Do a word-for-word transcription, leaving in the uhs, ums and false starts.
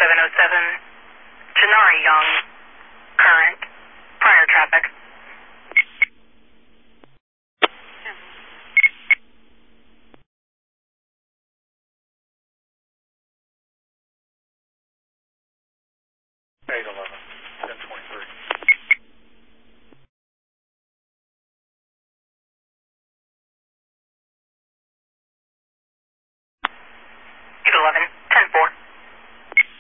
seven oh seven, Janari Young, current, prior traffic.